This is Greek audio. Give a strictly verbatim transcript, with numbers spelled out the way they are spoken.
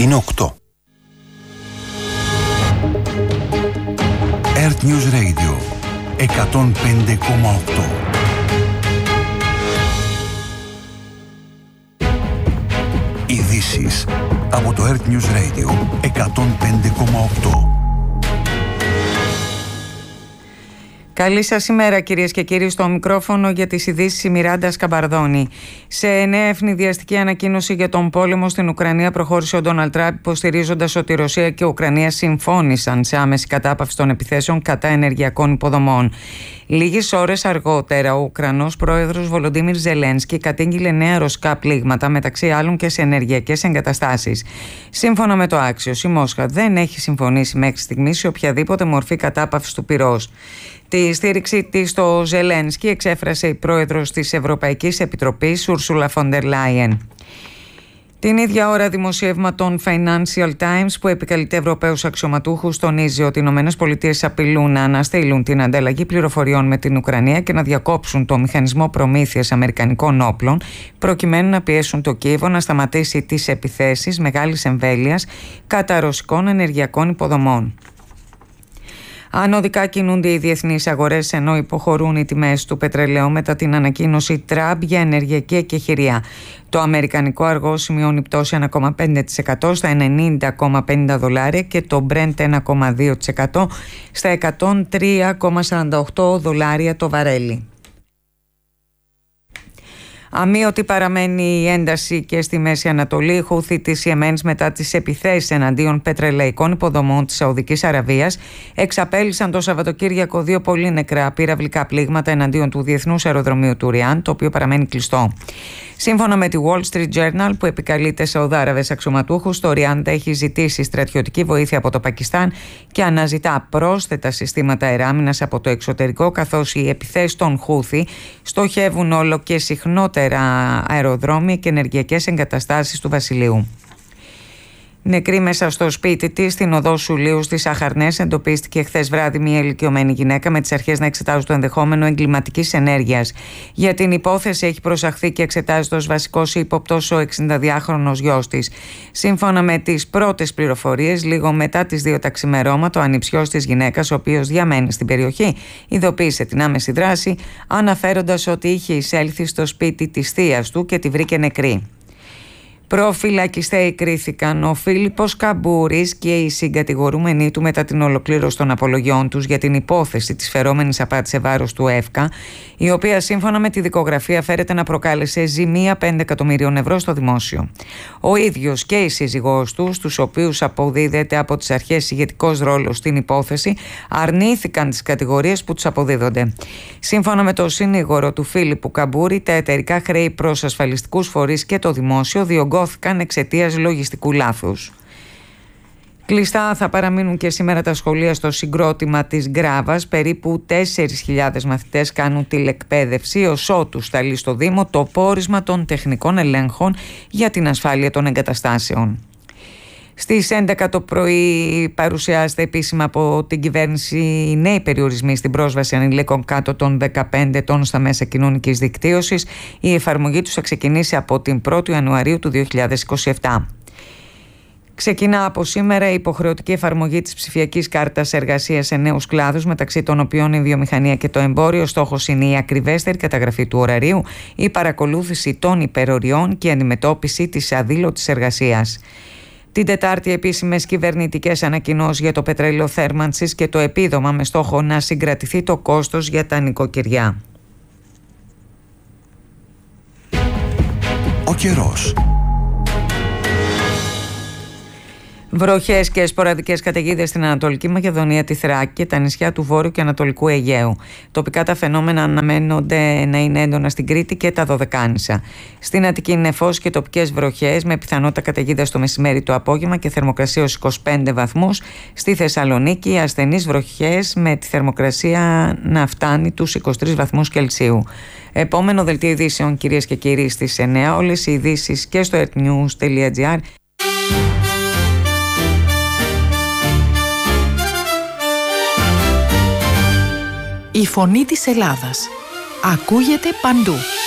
Είναι οκτώ. Earth News Radio εκατόν πέντε κόμμα οκτώ. Ειδήσεις από το Earth News Radio εκατόν πέντε κόμμα οκτώ. Καλή σας ημέρα κυρίες και κύριοι, στο μικρόφωνο για τις ειδήσεις η Μιράντα Σκαμπαρδόνη. Σε νέα ευνηδιαστική ανακοίνωση για τον πόλεμο στην Ουκρανία προχώρησε ο Ντόναλντ Τραμπ, υποστηρίζοντας ότι η Ρωσία και η Ουκρανία συμφώνησαν σε άμεση κατάπαυση των επιθέσεων κατά ενεργειακών υποδομών. Λίγες ώρες αργότερα, ο Ουκρανός πρόεδρος Βολοντίμιρ Ζελένσκι κατήγγειλε νέα ρωσικά πλήγματα, μεταξύ άλλων και σε ενεργειακές εγκαταστάσεις. Σύμφωνα με το Axios, η Μόσχα δεν έχει συμφωνήσει μέχρι στιγμής σε οποιαδήποτε μορφή κατάπαυσης του πυρός. Τη στήριξη της στο Ζελένσκι εξέφρασε η πρόεδρος της Ευρωπαϊκής Επιτροπής, Ούρσουλα φον ντερ Λάιεν. Την ίδια ώρα, δημοσίευμα των Financial Times που επικαλείται Ευρωπαίους αξιωματούχους τονίζει ότι οι ΗΠΑ απειλούν να αναστείλουν την ανταλλαγή πληροφοριών με την Ουκρανία και να διακόψουν το μηχανισμό προμήθειας αμερικανικών όπλων, προκειμένου να πιέσουν το Κίεβο να σταματήσει τις επιθέσεις μεγάλης εμβέλειας κατά ρωσικών ενεργειακών υποδομών. Ανωδικά κινούνται οι διεθνείς αγορές, ενώ υποχωρούν οι τιμές του πετρελαίου μετά την ανακοίνωση Τραμπ για ενεργειακή εκεχηρία. Το αμερικανικό αργό σημειώνει πτώση ένα κόμμα πέντε τοις εκατό στα ενενήντα κόμμα πενήντα δολάρια και το Brent ένα κόμμα δύο τοις εκατό στα εκατόν τρία κόμμα σαράντα οκτώ δολάρια το βαρέλι. Αμείωτη παραμένει η ένταση και στη Μέση Ανατολή. Οι Χούθι της Ιεμένης, μετά τις επιθέσεις εναντίον πετρελαϊκών υποδομών της Σαουδικής Αραβίας, εξαπέλυσαν το Σαββατοκύριακο δύο πολύ νεκρά πυραυλικά πλήγματα εναντίον του διεθνούς αεροδρομίου του Ριάν, το οποίο παραμένει κλειστό. Σύμφωνα με τη Wall Street Journal, που επικαλείται Σαουδάραβες αξιωματούχους, το Ριάν έχει ζητήσει στρατιωτική βοήθεια από το Πακιστάν και αναζητά πρόσθετα συστήματα αεράμινας από το εξωτερικό, καθώς οι επιθέσεις των Χούθι στοχεύουν όλο και συχνότερα αεροδρόμια και ενεργειακές εγκαταστάσεις του βασιλείου. Νεκρή μέσα στο σπίτι της, στην οδό Σουλίου στις Αχαρνές, εντοπίστηκε χθες βράδυ μια ηλικιωμένη γυναίκα, με τις αρχές να εξετάζουν το ενδεχόμενο εγκληματικής ενέργειας. Για την υπόθεση έχει προσαχθεί και εξετάζεται ως βασικός ύποπτος ο εξηνταδυάχρονος γιος της. Σύμφωνα με τις πρώτες πληροφορίες, λίγο μετά τις δύο τα ξημερώματα, ο ανιψιός της γυναίκας, ο οποίος διαμένει στην περιοχή, ειδοποίησε την άμεση δράση, αναφέροντας ότι είχε εισέλθει στο σπίτι της θείας του και τη βρήκε νεκρή. Προφυλακιστέοι κρίθηκαν ο Φίλιππος Καμπούρης και οι συγκατηγορούμενοι του μετά την ολοκλήρωση των απολογιών τους για την υπόθεση της φερόμενης απάτης σε βάρος του ΕΦΚΑ, η οποία σύμφωνα με τη δικογραφία φέρεται να προκάλεσε ζημία πέντε εκατομμυρίων ευρώ στο δημόσιο. Ο ίδιος και η σύζυγός του, στους οποίους αποδίδεται από τις αρχές ηγετικός ρόλος στην υπόθεση, αρνήθηκαν τις κατηγορίες που τους αποδίδονται. Σύμφωνα με το συνήγορο του Φίλιππου Καμπούρη, τα εταιρικά χρέη προς ασφαλιστικούς φορείς και το δημόσιο διωγγώθηκαν εξαιτίας λογιστικού λάθους. Κλειστά θα παραμείνουν και σήμερα τα σχολεία στο συγκρότημα της Γκράβας. Περίπου τέσσερις χιλιάδες μαθητές κάνουν τηλεκπαίδευση, ως ότου σταλεί στο Δήμο το πόρισμα των τεχνικών ελέγχων για την ασφάλεια των εγκαταστάσεων. Στις έντεκα το πρωί παρουσιάζεται επίσημα από την κυβέρνηση οι νέοι περιορισμοί στην πρόσβαση ανηλίκων κάτω των δεκαπέντε ετών στα μέσα κοινωνικής δικτύωσης. Η εφαρμογή τους θα ξεκινήσει από την πρώτη Ιανουαρίου του δύο χιλιάδες είκοσι επτά. Ξεκινά από σήμερα η υποχρεωτική εφαρμογή της ψηφιακής κάρτας εργασίας σε νέους κλάδους, μεταξύ των οποίων η βιομηχανία και το εμπόριο. Στόχος είναι η ακριβέστερη καταγραφή του ωραρίου, η παρακολούθηση των υπεροριών και η αντιμετώπιση της αδήλωτης εργασίας. Την Τετάρτη, επίσημες κυβερνητικές ανακοινώσεις για το πετρέλαιο θέρμανσης και το επίδομα, με στόχο να συγκρατηθεί το κόστος για τα νοικοκυριά. Ο καιρός. Βροχές και σποραδικές καταιγίδες στην Ανατολική Μακεδονία, τη Θράκη και τα νησιά του Βόρειου και Ανατολικού Αιγαίου. Τοπικά τα φαινόμενα αναμένονται να είναι έντονα στην Κρήτη και τα Δωδεκάνησα. Στην Αττική νεφός και τοπικές βροχές με πιθανότητα καταιγίδα το μεσημέρι, το απόγευμα και θερμοκρασία ως είκοσι πέντε βαθμούς. Στη Θεσσαλονίκη ασθενείς βροχές με τη θερμοκρασία να φτάνει τους είκοσι τρεις βαθμούς Κελσίου. Επόμενο δελτίο ειδήσεων, κυρίες και κύριοι, στις εννιά. Όλες οι ειδήσεις και στο earthnews τελεία gr. Η φωνή της Ελλάδας ακούγεται παντού.